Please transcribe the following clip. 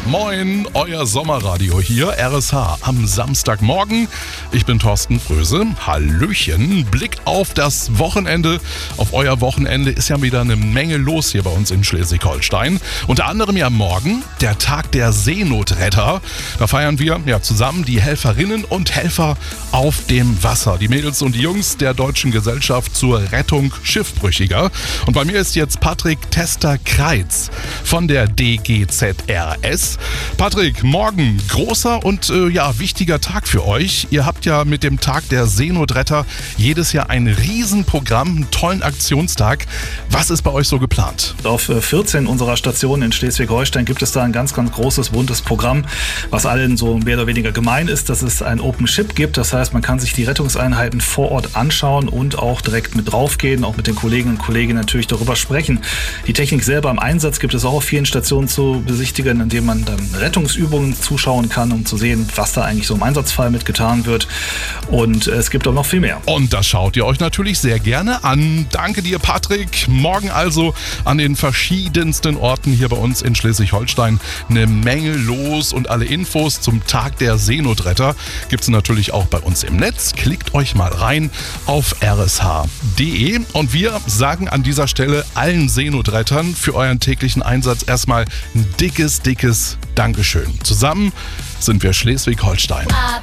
Moin, euer Sommerradio hier, RSH, am Samstagmorgen. Ich bin Thorsten Fröse. Hallöchen. Blick auf das Wochenende. Auf euer Wochenende ist ja wieder eine Menge los hier bei uns in Schleswig-Holstein. Unter anderem ja morgen der Tag der Seenotretter. Da feiern wir ja zusammen die Helferinnen und Helfer auf dem Wasser. Die Mädels und die Jungs der Deutschen Gesellschaft zur Rettung Schiffbrüchiger. Und bei mir ist jetzt Patrick Tester-Kreitz von der DGZRS. Patrick, morgen großer und wichtiger Tag für euch. Ihr habt ja mit dem Tag der Seenotretter jedes Jahr ein Riesenprogramm, einen tollen Aktionstag. Was ist bei euch so geplant? Auf 14 unserer Stationen in Schleswig-Holstein gibt es da ein ganz, ganz großes, buntes Programm, was allen so mehr oder weniger gemein ist, dass es ein Open Ship gibt. Das heißt, man kann sich die Rettungseinheiten vor Ort anschauen und auch direkt mit draufgehen, auch mit den Kolleginnen und Kollegen natürlich darüber sprechen. Die Technik selber im Einsatz gibt es auch auf vielen Stationen zu besichtigen, indem man dann Rettungsübungen zuschauen kann, um zu sehen, was da eigentlich so im Einsatzfall mitgetan wird. Und es gibt auch noch viel mehr. Und das schaut ihr euch natürlich sehr gerne an. Danke dir, Patrick. Morgen also an den verschiedensten Orten hier bei uns in Schleswig-Holstein eine Menge los und alle Infos zum Tag der Seenotretter gibt es natürlich auch bei uns im Netz. Klickt euch mal rein auf rsh.de und wir sagen an dieser Stelle allen Seenotrettern für euren täglichen Einsatz erstmal ein dickes Dankeschön. Zusammen sind wir Schleswig-Holstein.